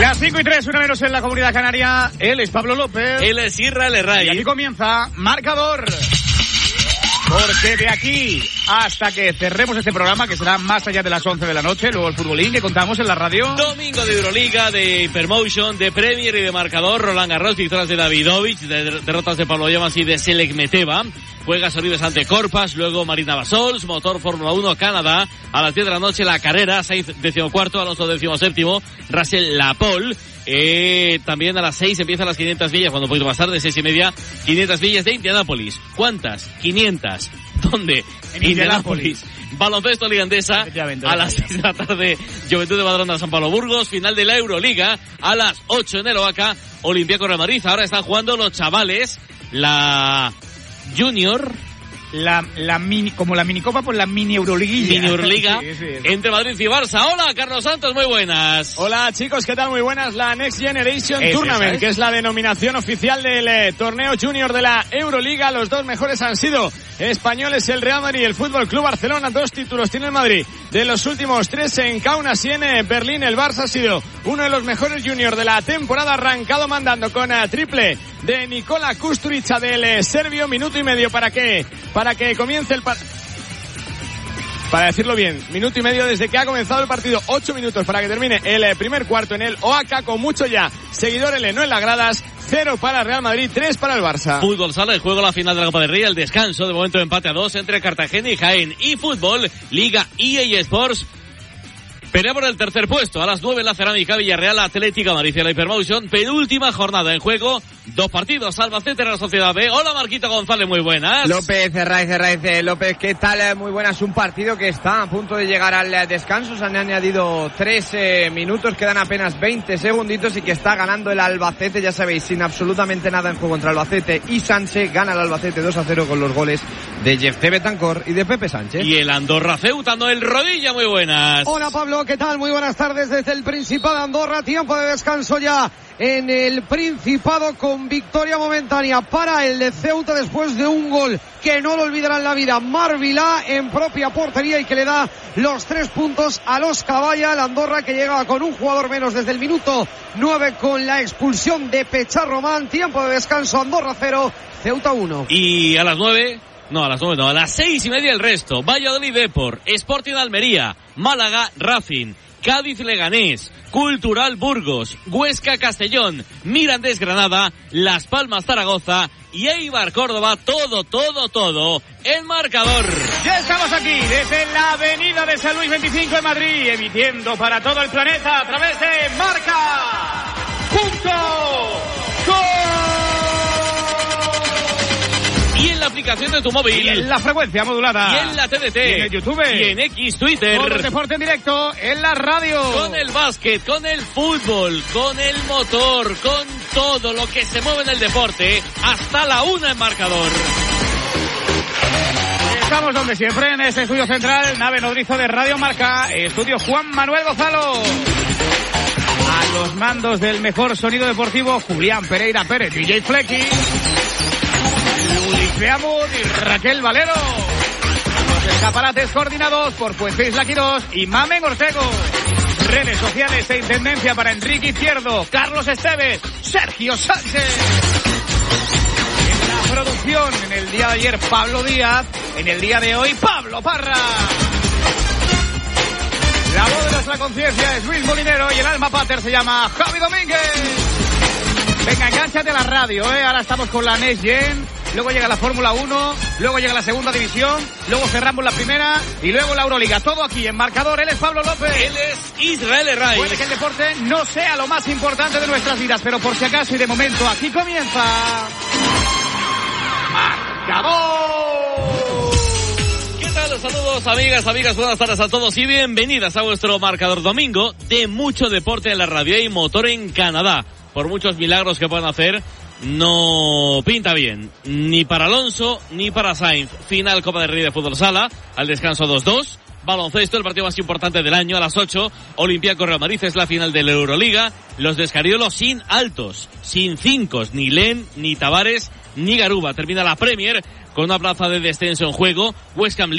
Las 5:03, una menos en la Comunidad Canaria. Él es Pablo López. Él es Israel Herray. Y aquí comienza Marcador. Porque de aquí hasta que cerremos este programa, que será más allá de las 11 de la noche, luego el futbolín que contamos en la radio. Domingo de Euroliga, de Hypermotion, de Premier y de Marcador. Roland Garros, victorias de Davidovich, derrotas de Pablo Llamas y de Selek Meteva. Juega Soribes ante Corpas, luego Marina Basols, motor Fórmula 1 Canadá. A las 10 de la noche la carrera, Sainz 14º, Alonso 17º, Russell Lapole. También a las 6 empiezan las 500 millas, cuando un poquito más tarde, 6:30, 500 millas de Indianápolis. ¿Cuántas? 500. ¿Dónde? En Indianápolis. Baloncesto Liga Endesa, a las 6 de la tarde, Juventud de Badalona San Pablo Burgos, final de la Euroliga, a las 8 en el Oaca, Olympiacos Real Madrid. Ahora están jugando los chavales, la Junior, la mini, como la minicopa, pues la mini Euroliga. Mini Euroliga, sí. Entre Madrid y Barça. Hola, Carlos Santos, muy buenas. Hola, chicos, ¿qué tal? Muy buenas. La Next Generation Tournament, que es la denominación oficial del torneo junior de la Euroliga. Los dos mejores han sido españoles, el Real Madrid y el Fútbol Club Barcelona. 2 títulos tiene el Madrid. De los últimos 3 en Kaunas y en Berlín, el Barça ha sido uno de los mejores juniors de la temporada, arrancado mandando con triple de Nikola Kusturica del serbio. Minuto y medio para que comience el para decirlo bien, minuto y medio desde que ha comenzado el partido, 8 minutos para que termine el primer cuarto en el Oaca, con mucho ya seguidores no en las gradas. 0 para Real Madrid, 3 para el Barça. Fútbol sala de juego, la final de la Copa del Rey, el descanso, de momento empate a 2 entre Cartagena y Jaén. Y fútbol, Liga EA Sports, pelea por el tercer puesto. A las 9 la Cerámica, Villarreal, Atlética Madrid, la Hypermotion. Penúltima jornada en juego, 2 partidos. Albacete, Real Sociedad B. Hola, Marquito González, muy buenas. López, Herraiz, López, ¿qué tal? Muy buenas. Un partido que está a punto de llegar al descanso. Se han añadido 3 minutos, quedan apenas 20 segunditos y que está ganando el Albacete, ya sabéis, sin absolutamente nada en juego entre Albacete y Sánchez. Gana el Albacete 2-0 con los goles de Jefté Betancor y de Pepe Sánchez. Y el Andorra Ceuta, Noel Rodilla, muy buenas. Hola, Pablo, ¿qué tal? Muy buenas tardes desde el Principado de Andorra. Tiempo de descanso ya en el Principado, con victoria momentánea para el de Ceuta después de un gol que no lo olvidará en la vida, Marc Vilà, en propia portería, y que le da los 3 puntos a los Caballa. El Andorra, que llega con un jugador menos desde el minuto 9 con la expulsión de Pechar Román. Tiempo de descanso, Andorra 0, Ceuta 1. Y a las 9... No, a las 9 no, a las 6:30 el resto. Valladolid Depor, Sporting Almería, Málaga Racing, Cádiz Leganés, Cultural Burgos, Huesca Castellón, Mirandés Granada, Las Palmas Zaragoza y Eibar Córdoba. Todo en Marcador. Ya estamos aquí desde la avenida de San Luis 25 en Madrid, emitiendo para todo el planeta a través de Marca.com. Y en la aplicación de tu móvil. Y en la frecuencia modulada. Y en la TDT. Y en el YouTube. Y en X Twitter. Con el deporte en directo en la radio. Con el básquet, con el fútbol, con el motor, con todo lo que se mueve en el deporte. Hasta la 1 en Marcador. Estamos donde siempre, en este estudio central, nave nodriza de Radio Marca, estudio Juan Manuel Gonzalo. A los mandos del mejor sonido deportivo, Julián Pereira Pérez, DJ Flecky. Luis Beamut y Raquel Valero. Los escaparates coordinados por Fuente Isla Quirós y Mamen Ortego. Redes sociales e intendencia para Enrique Izquierdo, Carlos Esteves, Sergio Sánchez. En la producción, en el día de ayer, Pablo Díaz. En el día de hoy, Pablo Parra. La voz de nuestra conciencia es Luis Molinero y el alma pater se llama Javi Domínguez. Venga, engánchate a la radio, Ahora estamos con la Next Gen. Luego llega la Fórmula 1, luego llega la segunda división, luego cerramos la primera y luego la Euroliga. Todo aquí en Marcador. Él es Pablo López. Él es Israel Herray. Puede que el deporte no sea lo más importante de nuestras vidas, pero por si acaso y de momento aquí comienza Marcador. ¿Qué tal? Saludos, amigas, buenas tardes a todos y bienvenidas a vuestro Marcador domingo de mucho deporte en la radio y motor en Canadá. Por muchos milagros que puedan hacer, no pinta bien, ni para Alonso ni para Sainz. Final Copa del Rey de Fútbol Sala, al descanso 2-2. Baloncesto, el partido más importante del año, a las 8. Olympiacos Real Madrid, es la final de la Euroliga. Los de Escariolo sin altos, sin cincos, ni Len, ni Tavares, ni Garuba. Termina la Premier con una plaza de descenso en juego. West Ham Leeds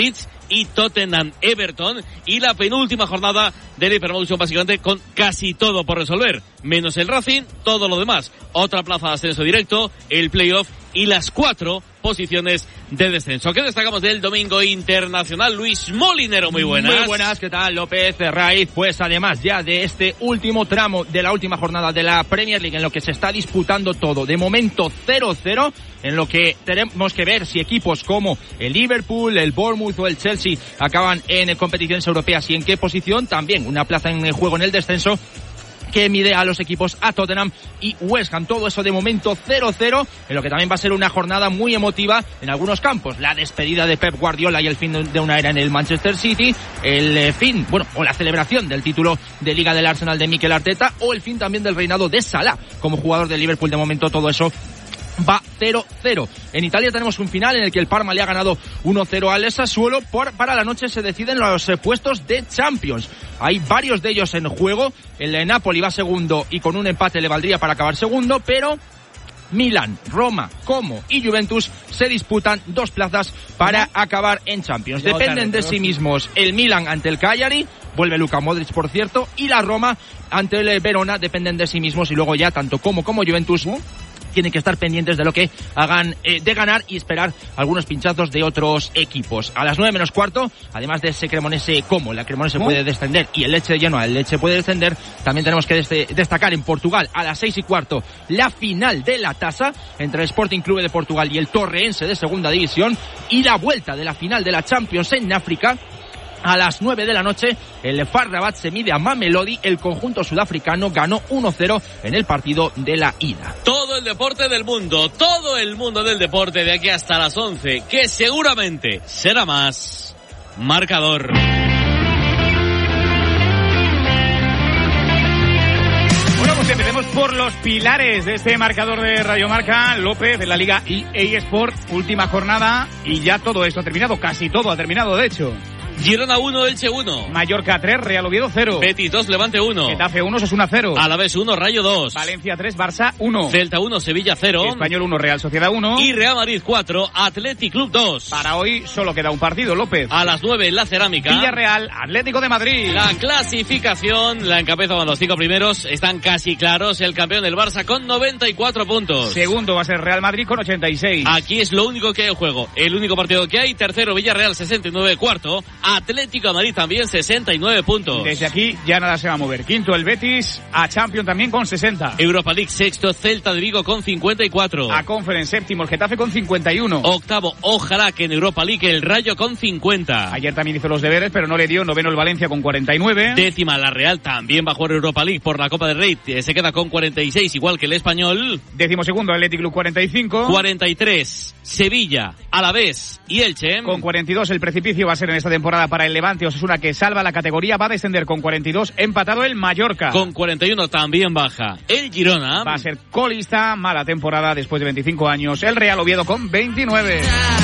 y Tottenham-Everton, y la penúltima jornada del Hypermotion básicamente con casi todo por resolver, menos el Racing, todo lo demás, otra plaza de ascenso directo, el playoff y las 4 posiciones de descenso. ¿Qué destacamos del domingo internacional? Luis Molinero, muy buenas. Muy buenas, ¿qué tal? López Raiz, pues además ya de este último tramo de la última jornada de la Premier League en lo que se está disputando todo, de momento 0-0, en lo que tenemos que ver si equipos como el Liverpool, el Bournemouth o el Chelsea acaban en competiciones europeas y en qué posición, también una plaza en juego en el descenso que mide a los equipos a Tottenham y West Ham. Todo eso de momento 0-0, en lo que también va a ser una jornada muy emotiva en algunos campos. La despedida de Pep Guardiola y el fin de una era en el Manchester City, el fin, o la celebración del título de Liga del Arsenal de Mikel Arteta, o el fin también del reinado de Salah como jugador de Liverpool. De momento todo eso va 0-0. En Italia tenemos un final en el que el Parma le ha ganado 1-0 al Sassuolo. Para la noche se deciden los puestos de Champions. Hay varios de ellos en juego. El Napoli va segundo y con un empate le valdría para acabar segundo, pero Milan, Roma, Como y Juventus se disputan 2 plazas para acabar en Champions. Dependen de sí mismos el Milan ante el Cagliari, vuelve Luka Modric por cierto, y la Roma ante el Verona dependen de sí mismos, y luego ya tanto Como Juventus tienen que estar pendientes de lo que hagan de ganar y esperar algunos pinchazos de otros equipos. A las 9:15, además de ese Cremonese Como, la Cremonese puede descender y el Lecce de Genoa, el Lecce puede descender, también tenemos que destacar en Portugal a las 6:15 la final de la Taça entre el Sporting Clube de Portugal y el Torreense de segunda división, y la vuelta de la final de la Champions en África. A las 9 de la noche, el FAR Rabat se mide a Mamelodi. El conjunto sudafricano ganó 1-0 en el partido de la ida. Todo el deporte del mundo, todo el mundo del deporte de aquí hasta las 11, que seguramente será más marcador. Bueno, pues empecemos por los pilares de este marcador de Radio Marca, López, de la Liga EA Sport, última jornada, y ya todo esto ha terminado, casi todo ha terminado, de hecho. Girona 1, Elche 1. Mallorca 3, Real Oviedo 0. Betis 2, Levante 1. Getafe 1, Osasuna 0. Alavés 1, Rayo 2. Valencia 3, Barça 1. Celta 1, Sevilla 0. Español 1, Real Sociedad 1. Y Real Madrid 4, Athletic Club 2. Para hoy solo queda un partido, López. A las 9 en la Cerámica. Villarreal, Atlético de Madrid. La clasificación la encabezan los 5 primeros. Están casi claros. El campeón del Barça con 94 puntos. Segundo va a ser Real Madrid con 86. Aquí es lo único que hay en juego. El único partido que hay. Tercero, Villarreal 69. Cuarto, Atlético de Madrid también 69 puntos. Desde aquí ya nada se va a mover. Quinto el Betis, a Champions también con 60. Europa League sexto, Celta de Vigo con 54. A Conference séptimo el Getafe con 51. Octavo, ojalá que en Europa League el Rayo con 50. Ayer también hizo los deberes, pero no le dio. Noveno el Valencia con 49. Décima la Real, también va a jugar Europa League por la Copa del Rey. Se queda con 46, igual que el Español. Décimo segundo Athletic Club 45. 43, Sevilla, Alavés y Elche. Con 42 el precipicio va a ser en esta temporada para el Levante. Osasuna, que salva la categoría, va a descender con 42. Empatado el Mallorca. Con 41 también baja el Girona. Va a ser colista, mala temporada después de 25 años. El Real Oviedo con 29.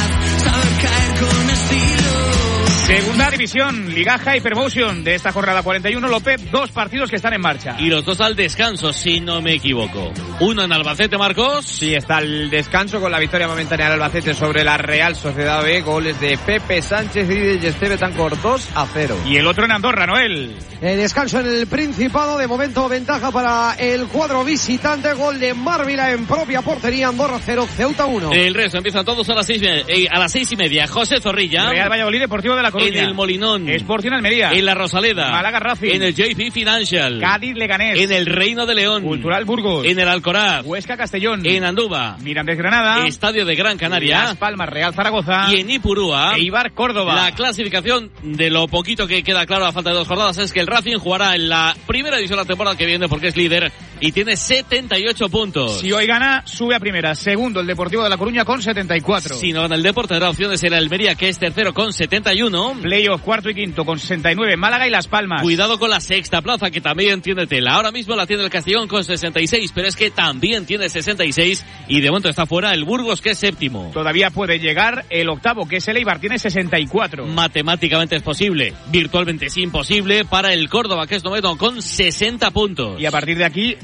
Segunda división, Ligaja Hypermotion de esta jornada 41, López, 2 partidos que están en marcha. Y los 2 al descanso, si no me equivoco. Uno en Albacete, Marcos. Sí, está el descanso con la victoria momentánea del Albacete sobre la Real Sociedad B. Goles de Pepe Sánchez y de Esteve Tancor, 2-0. Y el otro en Andorra, Noel. Descanso en el Principado, de momento ventaja para el cuadro visitante. Gol de Marvila en propia portería. Andorra 0, Ceuta 1. El resto empiezan todos a las 6:30. José Zorrilla. Real Valladolid, Deportivo de la Coruña. En el Molinón. Sporting Almería. En la Rosaleda. Málaga Racing. En el JP Financial. Cádiz Leganés. En el Reino de León. Cultural Burgos. En el Alcoraz. Huesca Castellón. En Andúba. Mirandés Granada. Estadio de Gran Canaria. Las Palmas Real Zaragoza. Y en Ipurúa. Eibar Córdoba. La clasificación, de lo poquito que queda claro a falta de 2 jornadas, es que el Racing jugará en la primera división la temporada que viene porque es líder y tiene 78 puntos. Si hoy gana, sube a primera. Segundo el Deportivo de la Coruña con 74. Si no gana el Deporte, tendrá opciones el Almería, que es tercero con 71. Playoff cuarto y quinto con 69, Málaga y Las Palmas. Cuidado con la sexta plaza, que también tiene tela. Ahora mismo la tiene el Castellón con 66, pero es que también tiene 66 y de momento está fuera el Burgos, que es séptimo. Todavía puede llegar el octavo, que es el Eibar, tiene 64. Matemáticamente es posible, virtualmente es imposible para el Córdoba, que es noveno con 60 puntos. Y a partir de aquí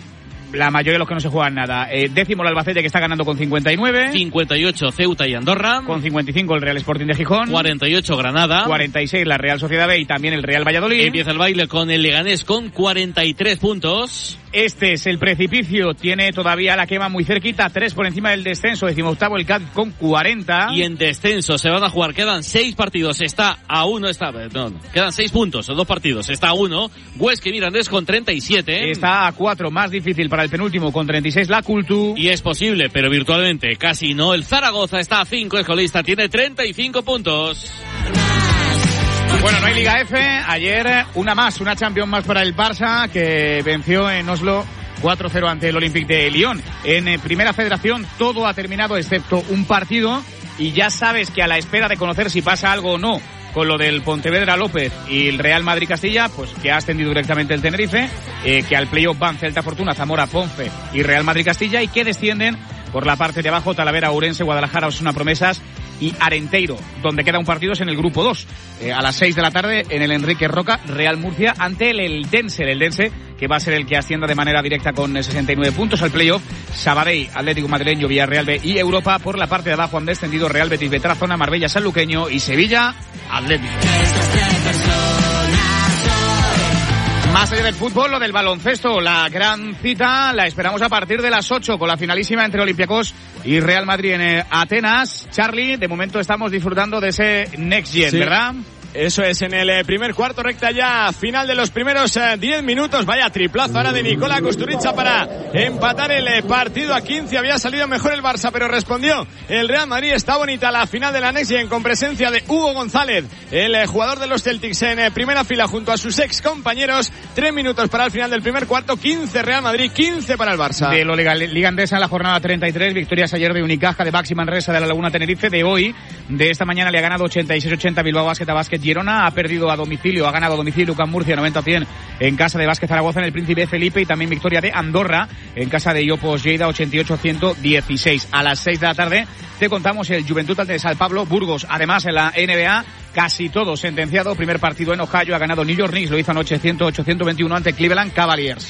la mayoría de los que no se juegan nada. Décimo el Albacete, que está ganando con 59. 58 Ceuta y Andorra. Con 55 el Real Sporting de Gijón. 48 Granada. 46 la Real Sociedad B y también el Real Valladolid. Empieza el baile con el Leganés con 43 puntos. Este es el precipicio, tiene todavía la quema muy cerquita, 3 por encima del descenso, 18º el Cádiz con 40. Y en descenso se van a jugar, quedan 6 partidos, quedan 6 puntos, 2 partidos, está a 1, Huesca y Mirandés con 37. Está a 4, más difícil para el penúltimo con 36 la Cultu. Y es posible, pero virtualmente casi no, el Zaragoza está a 5, es colista, tiene 35 puntos. Bueno, no hay Liga F. Ayer una Champions más para el Barça, que venció en Oslo 4-0 ante el Olympique de Lyon. En Primera Federación todo ha terminado excepto un partido y ya sabes que a la espera de conocer si pasa algo o no con lo del Pontevedra López y el Real Madrid Castilla, pues que ha ascendido directamente el Tenerife, que al playoff van Celta Fortuna, Zamora, Ponfe y Real Madrid Castilla, y que descienden por la parte de abajo Talavera, Ourense, Guadalajara, Osasuna Promesas y Arenteiro, donde queda un partido es en el grupo 2, a las 6 de la tarde en el Enrique Roca, Real Murcia ante el Eldense, que va a ser el que ascienda de manera directa con 69 puntos al playoff. Sabadell, Atlético Madrileño, Villarreal B y Europa. Por la parte de abajo han descendido Real Betis, Tarazona, Marbella, Sanluqueño y Sevilla, Atlético. Más allá del fútbol, lo del baloncesto, la gran cita la esperamos a partir de las 8 con la finalísima entre Olympiacos y Real Madrid en Atenas. Charlie, de momento estamos disfrutando de ese Next Gen, sí, ¿verdad? Eso es, en el primer cuarto, recta ya final de los primeros 10 minutos. Vaya triplazo ahora de Nikola Kusturica para empatar el partido a 15. Había salido mejor el Barça, pero respondió el Real Madrid. Está bonita la final de la Next Gen con presencia de Hugo González, el jugador de los Celtics, en primera fila junto a sus ex compañeros. 3 minutos para el final del primer cuarto, 15 Real Madrid, 15 para el Barça. De lo Liga Endesa en la jornada 33, victorias ayer de Unicaja, de Baxi Manresa, de la Laguna Tenerife. De hoy, de esta mañana, le ha ganado 86-80 Bilbao Basket a Basket Girona, ha perdido a domicilio, ha ganado a domicilio UCAM Murcia 90-100 en casa de Basket Zaragoza en el Príncipe Felipe, y también victoria de Andorra en casa de Iopos Lleida 88-116. A las 6 de la tarde te contamos el Juventud ante San Pablo Burgos. Además, en la NBA, casi todo sentenciado. Primer partido en Ohio, ha ganado New York Knicks, lo hizo anoche 108-121 ante Cleveland Cavaliers.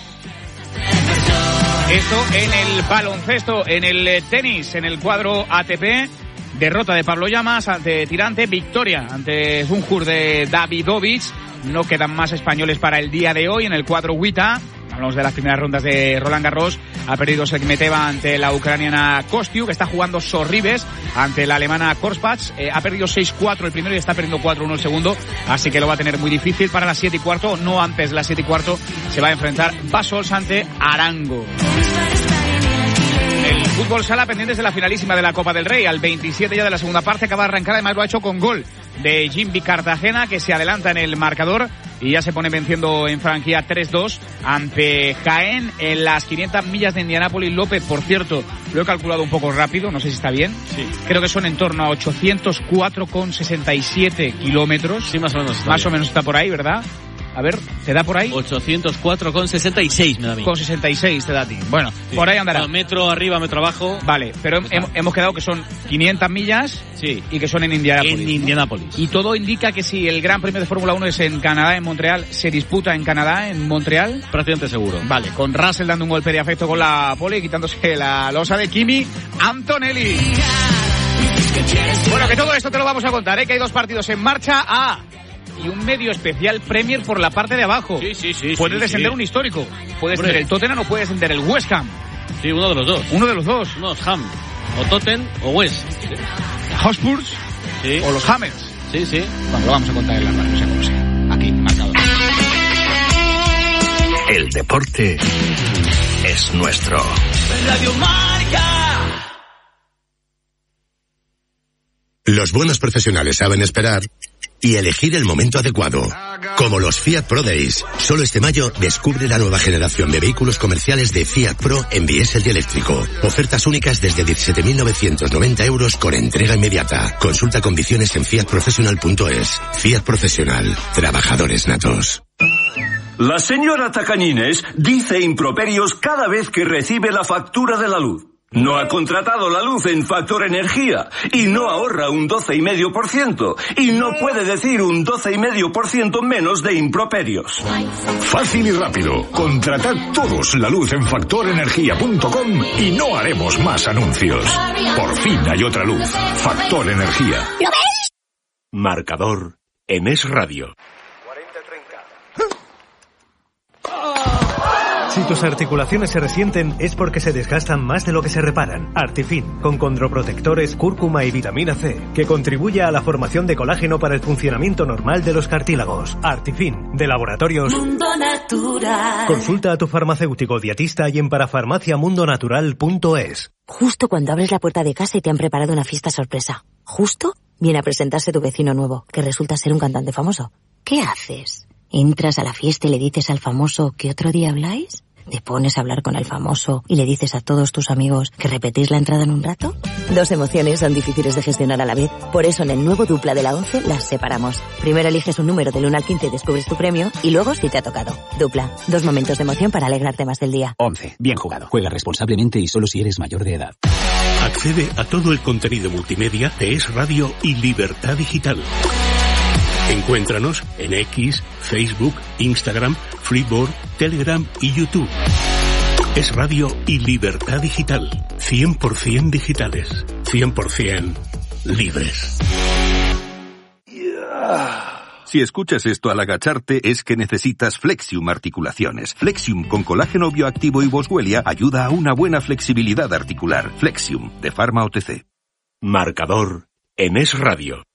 Esto en el baloncesto. En el tenis, en el cuadro ATP, derrota de Pablo Llamas ante Tirante, victoria ante Zunjur de Davidovic. No quedan más españoles para el día de hoy. En el cuadro WTA, hablamos de las primeras rondas de Roland Garros, ha perdido Sekmeteva ante la ucraniana Kostyuk, que está jugando Sorribes ante la alemana Korspatz, ha perdido 6-4 el primero y está perdiendo 4-1 el segundo, así que lo va a tener muy difícil. Para las 7:15, no antes las 7:15, se va a enfrentar Basols ante Arango. El fútbol sala pendientes de la finalísima de la Copa del Rey, al 27 ya de la segunda parte, acaba de arrancar, además lo ha hecho con gol de Jimby Cartagena, que se adelanta en el marcador y ya se pone venciendo en franquía 3-2 ante Jaén en las 500 millas de Indianápolis. López, por cierto, lo he calculado un poco rápido, no sé si está bien. Sí. Creo que son en torno a 804,67 kilómetros. Sí, más o menos. Más o menos está por ahí, ¿verdad? A ver, ¿te da por ahí? 804,66 me da a mí. Con 66 te da a ti. Bueno, sí, por ahí andará. Bueno, metro arriba, metro abajo. Vale, pero hemos quedado que son 500 millas, sí, y que son en Indianápolis. En Indianápolis. Y todo indica que si el Gran Premio de Fórmula 1 es en Canadá, en Montreal, se disputa en Canadá, en Montreal. Prácticamente seguro. Vale, con Russell dando un golpe de afecto con la pole y quitándose la losa de Kimi Antonelli. Bueno, que todo esto te lo vamos a contar, ¿eh? Que hay 2 partidos en marcha. Y un medio especial Premier por la parte de abajo. Sí. Puedes descender un histórico. Puedes descender el Tottenham o puedes descender el West Ham. Sí, uno de los dos. Uno de los dos. Unos Ham. O Tottenham o West. Sí. Hotspurs, sí, o los Hammers. Sí. Bueno, lo vamos a contar en la radio, sea como sea. Aquí, marcado. El deporte es nuestro. Radio Marca. Los buenos profesionales saben esperar y elegir el momento adecuado. Como los Fiat Pro Days. Solo este mayo descubre la nueva generación de vehículos comerciales de Fiat Pro en diésel y eléctrico. Ofertas únicas desde 17.990 euros con entrega inmediata. Consulta condiciones en fiatprofessional.es. Fiat Profesional. Trabajadores natos. La señora Tacañines dice improperios cada vez que recibe la factura de la luz. No ha contratado la luz en Factor Energía y no ahorra un 12,5% y no puede decir un 12,5% menos de improperios. Fácil y rápido. Contratad todos la luz en factorenergia.com y no haremos más anuncios. Por fin hay otra luz. Factor Energía. ¿Lo ves? Marcador en Es Radio. Si tus articulaciones se resienten es porque se desgastan más de lo que se reparan. Artifin, con condroprotectores, cúrcuma y vitamina C, que contribuye a la formación de colágeno para el funcionamiento normal de los cartílagos. Artifin, de Laboratorios Mundo Natural. Consulta a tu farmacéutico dietista y en parafarmaciamundonatural.es. Justo cuando abres la puerta de casa y te han preparado una fiesta sorpresa. Justo viene a presentarse tu vecino nuevo, que resulta ser un cantante famoso. ¿Qué haces? ¿Entras a la fiesta y le dices al famoso que otro día habláis? ¿Te pones a hablar con el famoso y le dices a todos tus amigos que repetís la entrada en un rato? Dos emociones son difíciles de gestionar a la vez. Por eso en el nuevo Dupla de la 11 las separamos. Primero eliges un número del 1 al 15 y descubres tu premio, y luego si te ha tocado. Dupla, dos momentos de emoción para alegrarte más del día. 11. Bien jugado. Juega responsablemente y solo si eres mayor de edad. Accede a todo el contenido multimedia de Es Radio y Libertad Digital. Encuéntranos en X, Facebook, Instagram, Freeboard, Telegram y YouTube. Es Radio y Libertad Digital. 100% digitales. 100% libres. Si escuchas esto al agacharte es que necesitas Flexium Articulaciones. Flexium con colágeno bioactivo y boswellia ayuda a una buena flexibilidad articular. Flexium, de Pharma OTC. Marcador en Es Radio.